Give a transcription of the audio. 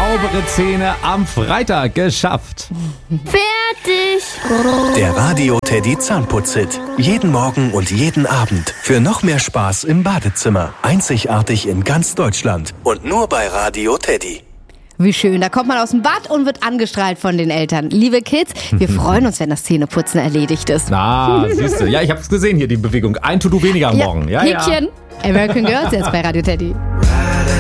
Saubere Zähne am Freitag geschafft. Fertig. Der Radio Teddy Zahnputz-Hit. Jeden Morgen und jeden Abend. Für noch mehr Spaß im Badezimmer. Einzigartig in ganz Deutschland. Und nur bei Radio Teddy. Wie schön, da kommt man aus dem Bad und wird angestrahlt von den Eltern. Liebe Kids, wir freuen uns, wenn das Zähneputzen erledigt ist. Siehst du. Ja, ich habe es gesehen hier, die Bewegung. Ein To-Do weniger am Morgen. Ja, Häkchen. American Girls jetzt bei Radio Teddy.